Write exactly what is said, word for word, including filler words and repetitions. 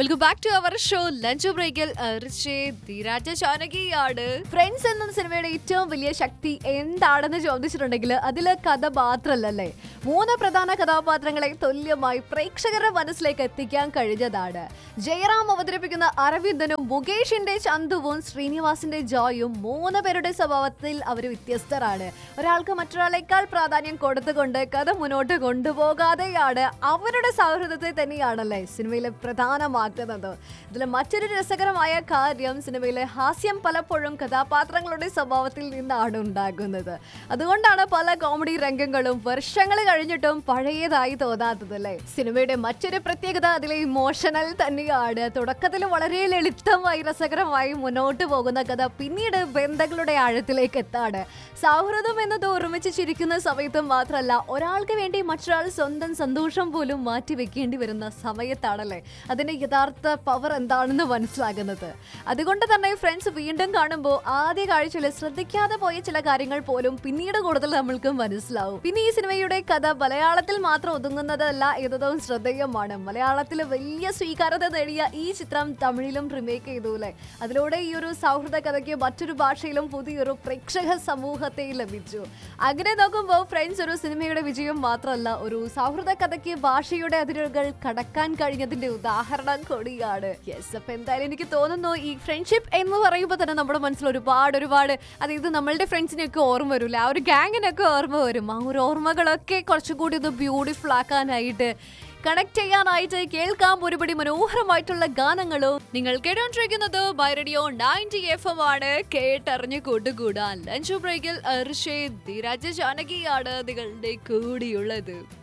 Welcome back to our show lunch ബ്രേക്കിൽ ധീരാജ ജാനകിയാണ്. Friends എന്ന സിനിമയുടെ ഏറ്റവും വലിയ ശക്തി എന്താണെന്ന് ചോദിച്ചിട്ടുണ്ടെങ്കിൽ അതില് കഥ മാത്രമല്ലേ, മൂന്ന് പ്രധാന കഥാപാത്രങ്ങളെ തുല്യമായി പ്രേക്ഷകരുടെ മനസ്സിലേക്ക് എത്തിക്കാൻ കഴിഞ്ഞതാണ്. ജയറാം അവതരിപ്പിക്കുന്ന അരവിന്ദനും മുകേഷിന്റെ ചന്തുവും ശ്രീനിവാസിന്റെ ജോയും മൂന്ന് പേരുടെ സ്വഭാവത്തിൽ അവർ വ്യത്യസ്തരാണ്. ഒരാൾക്ക് മറ്റൊരാളേക്കാൾ പ്രാധാന്യം കൊടുത്തുകൊണ്ട് കഥ മുന്നോട്ട് കൊണ്ടുപോകാതെയാണ് അവരുടെ സൗഹൃദത്തെ തന്നെയാണല്ലേ സിനിമയിലെ പ്രധാനമാക്കുന്നത്. ഇതിൽ മറ്റൊരു രസകരമായ കാര്യം സിനിമയിലെ ഹാസ്യം പലപ്പോഴും കഥാപാത്രങ്ങളുടെ സ്വഭാവത്തിൽ നിന്നാണ് ഉണ്ടാകുന്നത്. അതുകൊണ്ടാണ് പല കോമഡി രംഗങ്ങളും വർഷങ്ങൾ കഴിഞ്ഞിട്ടും പഴയതായി തോന്നാത്തത് അല്ലേ. സിനിമയുടെ മറ്റൊരു പ്രത്യേകത അതിലെ ഇമോഷണൽ തന്നെയാണ്. തുടക്കത്തിൽ വളരെ ലളിതമായി രസകരമായി മുന്നോട്ട് പോകുന്ന കഥ പിന്നീട് ബന്ധങ്ങളുടെ ആഴത്തിലേക്ക് എത്താണ്. സൗഹൃദം എന്നത് ഒരുമിച്ച് ചിരിക്കുന്ന സമയത്തും മാത്രമല്ല, ഒരാൾക്ക് വേണ്ടി മറ്റൊരാൾ സ്വന്തം സന്തോഷം പോലും മാറ്റി വെക്കേണ്ടി വരുന്ന സമയത്താണല്ലേ അതിന്റെ യഥാർത്ഥ പവർ എന്താണെന്ന് മനസ്സിലാകുന്നത്. അതുകൊണ്ട് തന്നെ ഫ്രണ്ട്സ് വീണ്ടും കാണുമ്പോൾ ആദ്യ കാഴ്ചയിൽ ശ്രദ്ധിക്കാതെ പോയ ചില കാര്യങ്ങൾ പോലും പിന്നീട് കൂടുതൽ നമ്മൾക്ക് മനസ്സിലാവും. പിന്നെ ഈ സിനിമയുടെ കഥ മലയാളത്തിൽ മാത്രം ഒതുങ്ങുന്നതല്ല എന്നതും ശ്രദ്ധേയമാണ്. മലയാളത്തിൽ വലിയ സ്വീകാര്യത നേടിയ ഈ ചിത്രം തമിഴിലും റിമേക്ക് ചെയ്തു അല്ലേ. അതിലൂടെ ഈ ഒരു സൗഹൃദ കഥയ്ക്ക് മറ്റൊരു ഭാഷയിലും പുതിയൊരു പ്രേക്ഷക സമൂഹത്തെ ലഭിച്ചു. അങ്ങനെ നോക്കുമ്പോൾ ഫ്രണ്ട്സ് ഒരു സിനിമയുടെ വിജയം മാത്രമല്ല, ഒരു സൗഹൃദ കഥയ്ക്ക് ഭാഷയുടെ അതിരുകൾ കടക്കാൻ കഴിഞ്ഞതിന്റെ ഉദാഹരണം കൂടിയാണ്. യെസ്, അപ്പൊ എന്തായാലും എനിക്ക് തോന്നുന്നു ഈ ഫ്രണ്ട്ഷിപ്പ് എന്ന് പറയുമ്പോൾ തന്നെ നമ്മുടെ മനസ്സിൽ ഒരുപാട് ഒരുപാട് അതായത് നമ്മളുടെ ഫ്രണ്ട്സിനെയൊക്കെ ഓർമ്മ വരില്ല, ആ ഒരു ഗാങ്ങിനൊക്കെ ഓർമ്മ വരും. ആ ഒരു ഓർമ്മകളൊക്കെ കുറച്ചുകൂടി ഇത് ബ്യൂട്ടിഫുൾ ആക്കാനായിട്ട് കണക്ട് ചെയ്യാനായിട്ട് കേൾക്കാം ഒരുപടി മനോഹരമായിട്ടുള്ള ഗാനങ്ങളും. നിങ്ങൾ കേട്ടോണ്ടിരിക്കുന്നത് by radio ninety F M ആണ്. കേട്ടറിഞ്ഞ് കൂട്ടുകൂടാൻ ലഞ്ച് ബ്രേക്കിൽ ധീരാജ ജാനകിയാണ് നിങ്ങളുടെ കൂടിയുള്ളത്.